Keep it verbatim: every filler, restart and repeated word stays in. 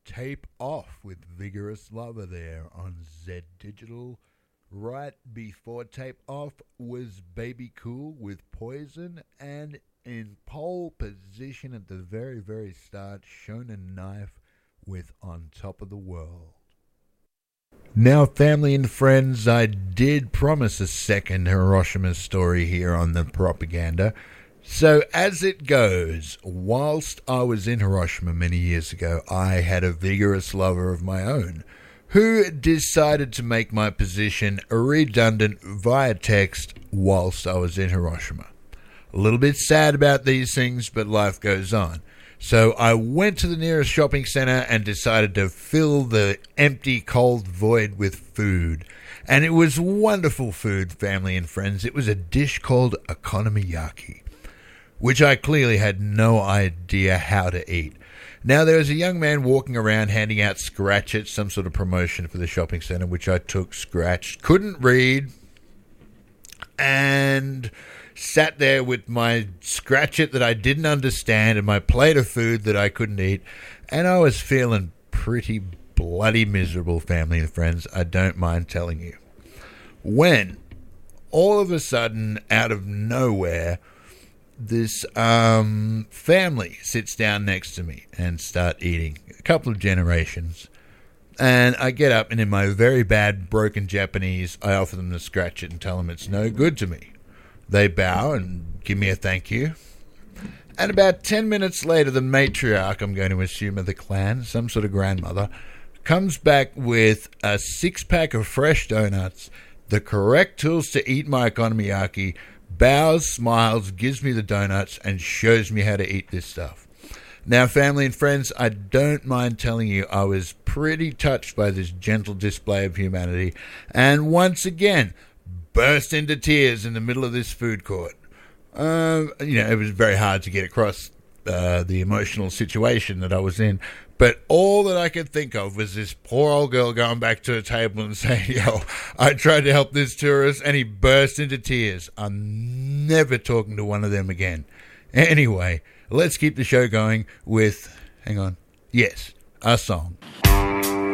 Tape Off with Vigorous Lover there on Z Digital. Right before Tape Off was Baby Cool with Poison, and in pole position at the very, very start, Shonen Knife with On Top of the World. Now, family and friends, I did promise a second Hiroshima story here on the propaganda. So, as it goes, whilst I was in Hiroshima many years ago, I had a vigorous lover of my own who decided to make my position redundant via text whilst I was in Hiroshima. A little bit sad about these things, but life goes on. So I went to the nearest shopping centre and decided to fill the empty, cold void with food. And it was wonderful food, family and friends. It was a dish called okonomiyaki, which I clearly had no idea how to eat. Now, there was a young man walking around handing out scratchets, some sort of promotion for the shopping centre, which I took, scratched, couldn't read, and sat there with my scratchet that I didn't understand and my plate of food that I couldn't eat, and I was feeling pretty bloody miserable, family and friends, I don't mind telling you. When, all of a sudden, out of nowhere, this um, family sits down next to me and start eating. A couple of generations. And I get up and in my very bad broken Japanese, I offer them to scratch it and tell them it's no good to me. They bow and give me a thank you. And about ten minutes later, the matriarch, I'm going to assume of the clan, some sort of grandmother, comes back with a six-pack of fresh donuts, the correct tools to eat my okonomiyaki, bows, smiles, gives me the donuts, and shows me how to eat this stuff. Now, family and friends, I don't mind telling you I was pretty touched by this gentle display of humanity, and once again, burst into tears in the middle of this food court. Uh, you know, it was very hard to get across uh, the emotional situation that I was in, but all that I could think of was this poor old girl going back to the table and saying, yo, I tried to help this tourist, and he burst into tears. I'm never talking to one of them again. Anyway, let's keep the show going with, hang on, yes, a song.